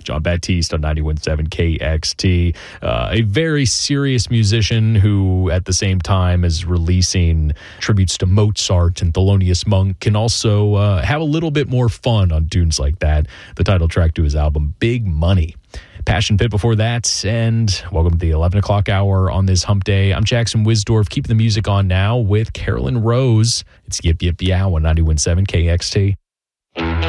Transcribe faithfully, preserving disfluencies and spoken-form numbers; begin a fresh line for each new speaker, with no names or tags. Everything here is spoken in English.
John Baptiste on ninety-one point seven K X T. Uh, a very serious musician who, at the same time as releasing tributes to Mozart and Thelonious Monk, can also uh, have a little bit more fun on tunes like that. The title track to his album, Big Money. Passion Pit before that, and welcome to the eleven o'clock hour on this hump day. I'm Jackson Wisdorf, keeping the music on now with Carolyn Rose. It's Yip Yip Yow on ninety-one point seven K X T.